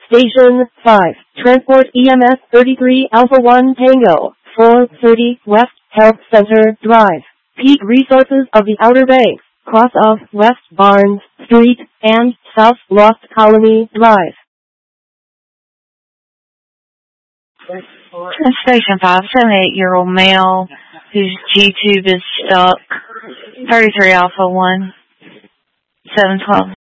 Station 5, Transport EMS 33 Alpha 1 Tango, 430 West Health Center Drive. Peak resources of the Outer Banks, cross of West Barnes Street and South Lost Colony Drive. Station 5, 78-year-old male whose G-tube is stuck, 33 Alpha 1, 712.